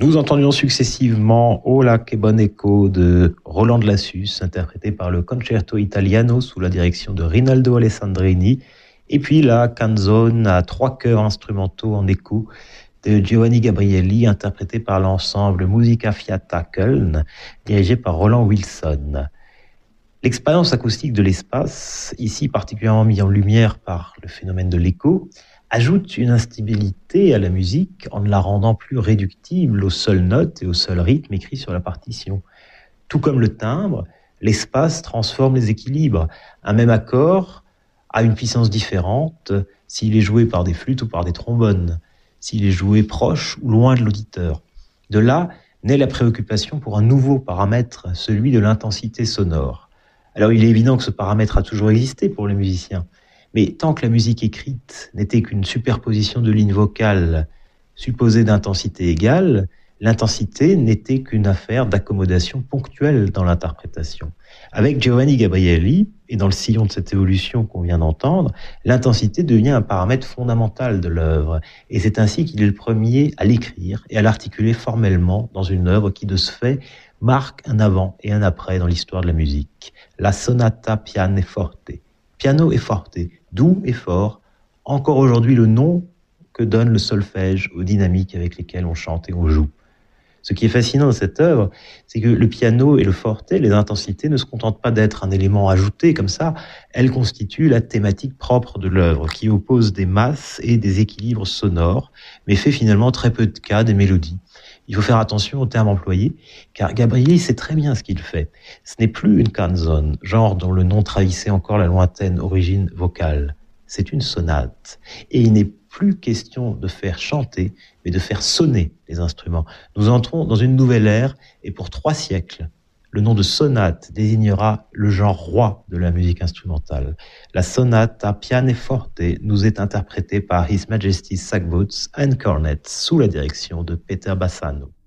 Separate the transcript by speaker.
Speaker 1: Nous entendions successivement O la che bon eco de Roland de Lassus, interprété par le Concerto Italiano sous la direction de Rinaldo Alessandrini, et puis la canzone à 3 chœurs instrumentaux en écho de Giovanni Gabrielli, interprété par l'ensemble Musica Fiata Köln, dirigé par Roland Wilson. L'expérience acoustique de l'espace, ici particulièrement mise en lumière par le phénomène de l'écho, ajoute une instabilité à la musique en ne la rendant plus réductible aux seules notes et aux seuls rythmes écrits sur la partition. Tout comme le timbre, l'espace transforme les équilibres. Un même accord a une puissance différente s'il est joué par des flûtes ou par des trombones, s'il est joué proche ou loin de l'auditeur. De là naît la préoccupation pour un nouveau paramètre, celui de l'intensité sonore. Alors il est évident que ce paramètre a toujours existé pour les musiciens, mais tant que la musique écrite n'était qu'une superposition de lignes vocales supposées d'intensité égale, l'intensité n'était qu'une affaire d'accommodation ponctuelle dans l'interprétation. Avec Giovanni Gabrielli, et dans le sillon de cette évolution qu'on vient d'entendre, l'intensité devient un paramètre fondamental de l'œuvre, et c'est ainsi qu'il est le premier à l'écrire et à l'articuler formellement dans une œuvre qui, de ce fait, marque un avant et un après dans l'histoire de la musique. La sonata pianoforte. Piano et forte, doux et fort, encore aujourd'hui le nom que donne le solfège aux dynamiques avec lesquelles on chante et on joue. Ce qui est fascinant dans cette œuvre, c'est que le piano et le forte, les intensités, ne se contentent pas d'être un élément ajouté comme ça, elles constituent la thématique propre de l'œuvre, qui oppose des masses et des équilibres sonores, mais fait finalement très peu de cas des mélodies. Il faut faire attention aux termes employés, car Gabrielli sait très bien ce qu'il fait. Ce n'est plus une canzone, genre dont le nom trahissait encore la lointaine origine vocale. C'est une sonate. Et il n'est plus question de faire chanter, mais de faire sonner les instruments. Nous entrons dans une nouvelle ère, et pour 3 siècles, le nom de sonate désignera le genre roi de la musique instrumentale. La sonata pianoforte nous est interprétée par His Majesty's Sagboots and Cornets sous la direction de Peter Bassano.